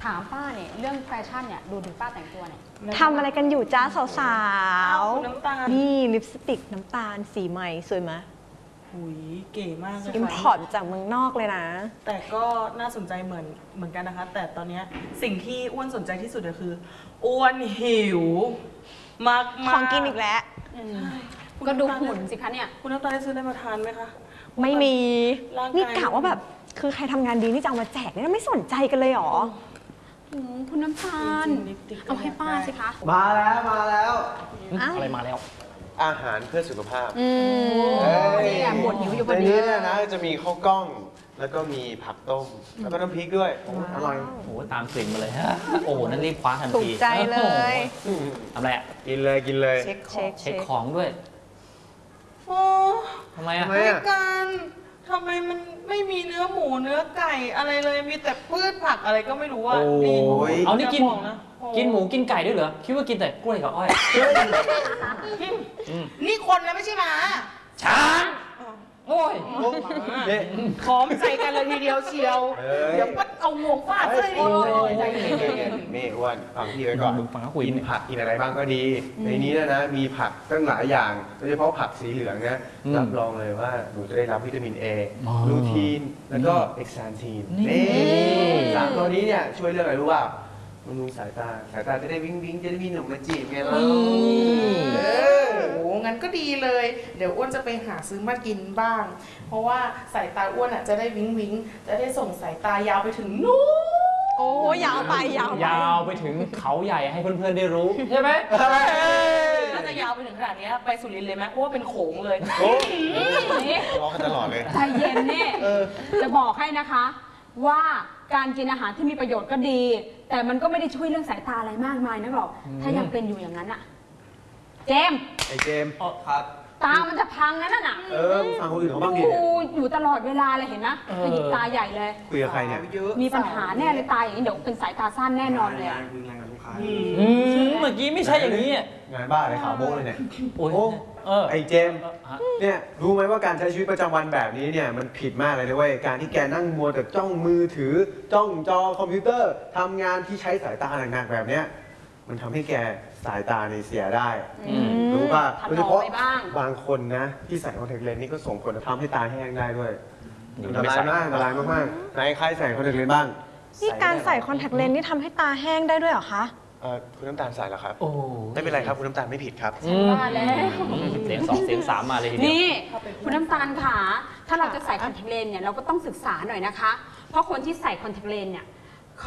ถามป้าเนี่ยเรื่องแฟชั่นเนี่ยดูถึงป้าแต่งตัวเนี่ยทำอะไรกันอยู่จ้าสาวๆนี่ลิปสติกน้ำตาลสีใหม่สวยไหมหุยเก๋มากเลยอิมพอร์ตจากเมืองนอกเลยนะแต่ก็น่าสนใจเหมือนกันนะคะแต่ตอนนี้สิ่งที่อ้วนสนใจที่สุดก็คืออ้วนหิวมากของกินอีกแล้วก็ดูหุ่นสิคะเนี่ยคุณน้ำตาลได้ซื้ออะไรมาทานไหมคะไม่มีนี่นี่กะว่าแบบคือใครทำงานดีนี่จะเอามาแจกเนี่ยไม่สนใจกันเลยหรอคุณน้ำตาลเอาให้ป้าสิคะมาแล้วอะไรมาแล้วอาหารเพื่อสุขภาพนี่บ่นหิวอยู่พอดีในนี้เนี่ยนะจะมีข้าวกล้องแล้วก็มีผักต้มแล้วก็น้ำพริกด้วยอร่อยโอ้โหตามกลิ่นมาเลยฮะโอ้โหนั่นรีบคว้าทันทีถูกใจเลยทำอะไรอ่ะกินเลยเช็คของด้วยโอ้ทำไมอ่ะกันทำไมมันไม่มีเนื้อหมูเนื้อไก่อะไรเลยมีแต่พืชผักอะไรก็ไม่รู้อ่ะนี่เอานี่กินหมูกินไก่ด้วยเหรอคิดว่ากินแต่กล้วยกับอ้อยนี่คนนะไม่ใช่หมาช้างโอ้ยพร้อมใจกันเลยทีเดียวเชียวเดี๋ยวปัดเอางวงฟาดเลยนี่อ้วนฟังพี่ไว้ก่อนกินผักกินอะไรบ้างก็ดีในนี้นะมีผักตั้งหลายอย่างโดยเฉพาะผักสีเหลืองนะรับรองเลยว่าหนูจะได้รับวิตามิน A ลูทีนแล้วก็เอ็กซานทีนสามตัวนี้เนี่ยช่วยเรื่องอะไรรู้ป่ะบำรุงสายตาจะได้วิ่งจะได้มีหนุ่มมาจีบไงล่ะโอ้งั้นก็ดีเลยเดี๋ยวอ้วนจะไปหาซื้อมากินบ้างเพราะว่าสายตาอ้วนอ่ะจะได้วิ้งจะได้ส่งสายตายาวไปถึงนู้นโอ้ยาวไปถึงเขาใหญ่ให้เพื่อนๆได้รู้ใช่ไหมน่าจะยาวไปถึงขนาดนี้ไปสุรินทร์เลยไหมเพราะว่าเป็นโขงเลยร้องกันตลอดเลยใจเย็นนี่จะบอกให้นะคะว่าการกินอาหารที่มีประโยชน์ก็ดีแต่มันก็ไม่ได้ช่วยเรื่องสายตาอะไรมากมายนักหรอกถ้ายังเป็นอยู่อย่างนั้นอะเจมครับตามันจะพังนั่นน่ะฟังคนอื่นเขาบ้างดิอยู่ตลอดเวลาเลยเห็นนะขยิบตาใหญ่เลยคุยกับใครเนี่ยมีปัญหาแน่เลยตาอย่างนี้เดี๋ยวเป็นสายตาสั้นแน่นอนเลยเมื่อกี้ไม่ใช่อย่างนี้งานบ้าอะไรข่าวโบ้เลยเนี่ยโอ้ไอ้เจมเนี่ยรู้ไหมว่าการใช้ชีวิตประจำวันแบบนี้เนี่ยมันผิดมากเลยนะเว้ยการที่แกนั่งมัวแต่จ้องมือถือจ้องจอคอมพิวเตอร์ทำงานที่ใช้สายตาหนักๆแบบเนี้ยมันทำให้แกสายตาเนี่ยเสียได้รู้ป่ะโดยเฉพาะบางคนนะที่ใส่คอนแทคเลนส์นี่ก็ส่งผลทำให้ตาแห้งได้ด้วยอันตรายมากไหนใครใส่คอนแทคเลนส์บ้างนี่การใส่คอนแทคเลนส์นี่ทำให้ตาแห้งได้ด้วยเหรอคะคุณน้ำตาลใส่แล้วครับไม่เป็นไรครับคุณน้ำตาลไม่ผิดครับว่าแล้วเสียง2เสียง3มาเลยทีเดียวนี่คุณน้ำตาลค่ะถ้าเราจะใส่คอนแทคเลนส์เนี่ยเราก็ต้องศึกษาหน่อยนะคะเพราะคนที่ใส่คอนแทคเลนส์เนี่ย